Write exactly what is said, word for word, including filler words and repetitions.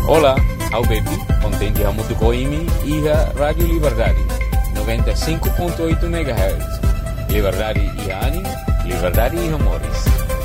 Olá, Alberti, contente a Mutucoimi e a Rádio Liberdade, noventa e cinco ponto oito megahertz. Liberdade e ânimo, liberdade e amores.